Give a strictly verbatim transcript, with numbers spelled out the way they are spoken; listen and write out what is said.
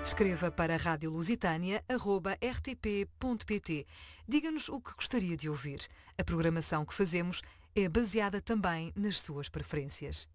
Escreva para radiolusitania arroba r t p ponto p t. Diga-nos o que gostaria de ouvir. A programação que fazemos é baseada também nas suas preferências.